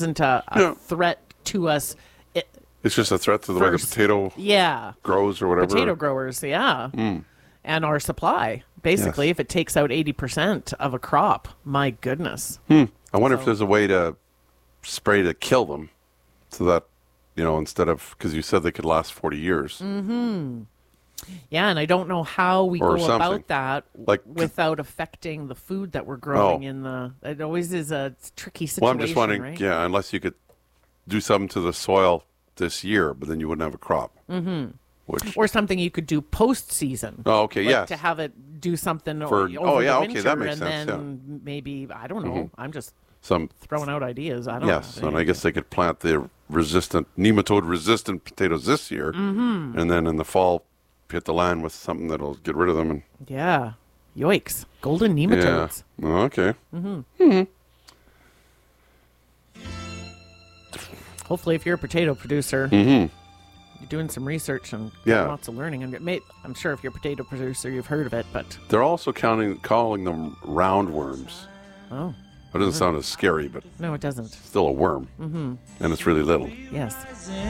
isn't a threat to us. It's just a threat to the way the potato grows or whatever. Potato growers, and our supply. Basically, if it takes out 80% of a crop, my goodness. I wonder if there's a way to spray to kill them so that, instead of, because you said they could last 40 years. Mm-hmm. Yeah, and I don't know how we go about that without affecting the food that we're growing in the... It always is a tricky situation, Well, I'm just wondering, right? unless you could do something to the soil this year, but then you wouldn't have a crop. Mm-hmm. Or something you could do post-season. Oh, okay, yes. To have it do something over the winter, that makes and sense, then maybe, I don't know, I'm just throwing out ideas. I don't know. Yes, and I guess they could plant the nematode-resistant potatoes this year, and then in the fall hit the land with something that'll get rid of them. And yikes. Golden nematodes. Yeah. Oh, okay. Hopefully, if you're a potato producer, you're doing some research and lots of learning. I'm sure if you're a potato producer, you've heard of it, but... They're also calling them roundworms. Oh. It doesn't sound as scary, but... No, it doesn't. Still a worm. And it's really little. Yes.